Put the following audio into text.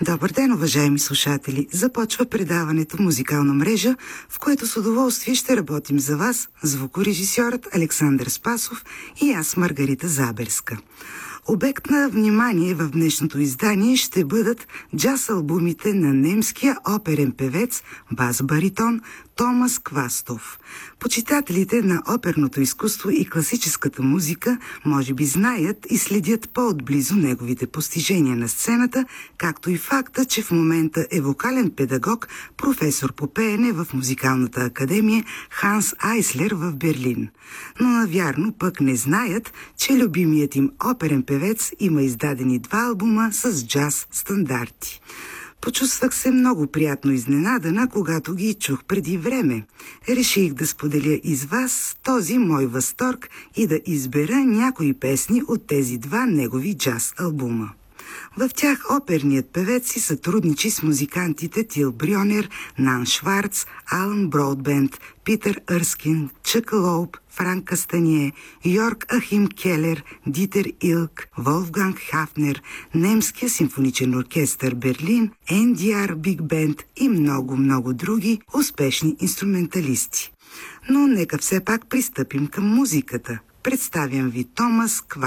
Добър ден, уважаеми слушатели! Започва предаването Музикална мрежа, в което с удоволствие ще работим за вас звукорежисьорът Александър Спасов и аз, Маргарита Заберска. Обект на внимание в днешното издание ще бъдат джаз-албумите на немския оперен певец, бас-баритон Томас Квастов. Почитателите на оперното изкуство и класическата музика може би знаят и следят по-отблизо неговите постижения на сцената, както и факта, че в момента е вокален педагог, професор по пеене в Музикалната академия Ханс Айслер в Берлин. Но навярно пък не знаят, че любимият им оперен певец има издадени 2 албума с джаз стандарти. Почувствах се много приятно изненадана, когато ги чух преди време. Реших да споделя и с вас този мой възторг и да избера някои песни от тези 2 негови джаз албума. В тях оперният певец си сътрудничи с музикантите Тил Брьонер, Нан Шварц, Алън Бродбент, Питър Ерскин, Чък Лоуб, Франк Кастанье, Йорг Ахим Келер, Дитер Илк, Волфганг Хафнер, Немския симфоничен оркестър Берлин, NDR Биг Бенд и много други успешни инструменталисти. Но нека все пак пристъпим към музиката. Представям ви Томас Квастов.